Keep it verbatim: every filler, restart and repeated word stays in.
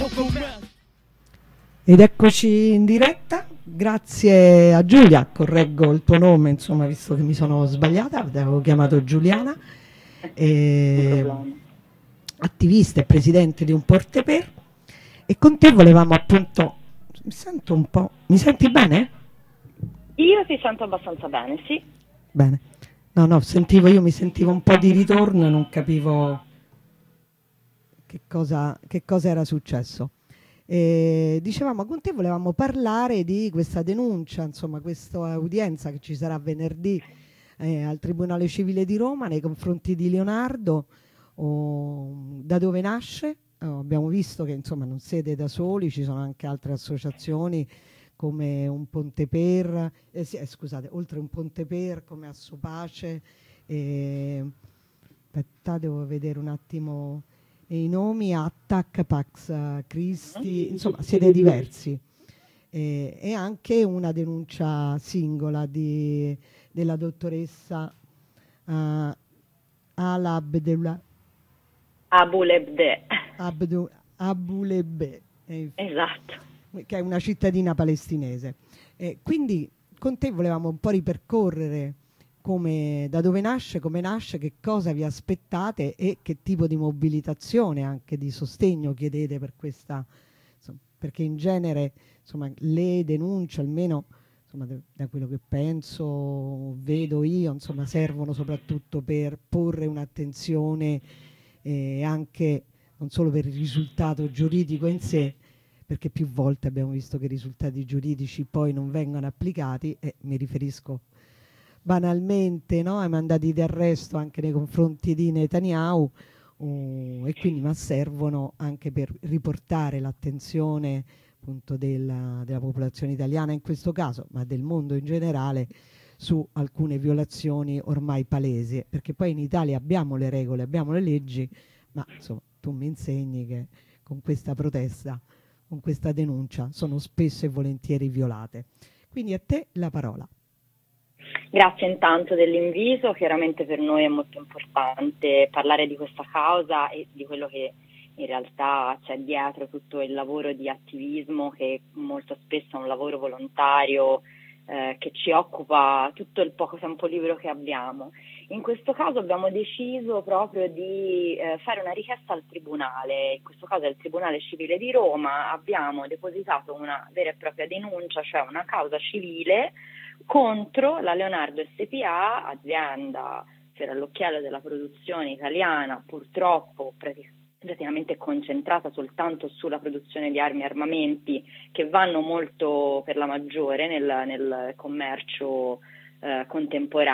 Ed eccoci in diretta, grazie a Giulia, correggo il tuo nome, insomma, visto che mi sono sbagliata, avevo chiamato Giuliana, eh, attivista e presidente di Un Porte Per, e con te volevamo appunto, mi sento un po', mi senti bene? Io ti sento abbastanza bene, sì. Bene, no no, sentivo, io mi sentivo un po' di ritorno e non capivo che cosa, che cosa era successo. Eh, dicevamo, con te volevamo parlare di questa denuncia, insomma, questa udienza che ci sarà venerdì eh, al Tribunale Civile di Roma nei confronti di Leonardo. Oh, da dove nasce? Oh, abbiamo visto che insomma non siete da soli, ci sono anche altre associazioni come Un Ponte Per, eh, sì, eh, scusate, oltre Un Ponte Per come Assopace. Eh, aspetta, devo vedere un attimo i nomi, Attac, Pax Christi, insomma siete diversi. E, e anche una denuncia singola di, della dottoressa uh, Ala Abdullah Abulebde. Abdu, Abulebbe, eh, Esatto. che è una cittadina palestinese. Eh, quindi con te volevamo un po' ripercorrere come, da dove nasce, come nasce, che cosa vi aspettate e che tipo di mobilitazione, anche di sostegno chiedete per questa, insomma, perché in genere insomma, le denunce, almeno insomma, da quello che penso, vedo io, insomma, servono soprattutto per porre un'attenzione eh, anche non solo per il risultato giuridico in sé, perché più volte abbiamo visto che i risultati giuridici poi non vengono applicati, e mi riferisco banalmente, no, ai mandati di arresto anche nei confronti di Netanyahu, uh, e quindi ma servono anche per riportare l'attenzione appunto della, della popolazione italiana in questo caso, ma del mondo in generale, su alcune violazioni ormai palesi, perché poi in Italia abbiamo le regole, abbiamo le leggi, ma insomma tu mi insegni che con questa protesta, con questa denuncia, sono spesso e volentieri violate. Quindi a te la parola. Grazie intanto dell'invito, chiaramente per noi è molto importante parlare di questa causa e di quello che in realtà c'è dietro tutto il lavoro di attivismo, che molto spesso è un lavoro volontario eh, che ci occupa tutto il poco tempo libero che abbiamo. In questo caso abbiamo deciso proprio di eh, fare una richiesta al Tribunale, in questo caso è il Tribunale Civile di Roma. Abbiamo depositato una vera e propria denuncia, cioè una causa civile contro la Leonardo S P A, azienda fiore all'occhiello della produzione italiana, purtroppo praticamente praticamente concentrata soltanto sulla produzione di armi e armamenti, che vanno molto per la maggiore nel, nel commercio eh, contemporaneo.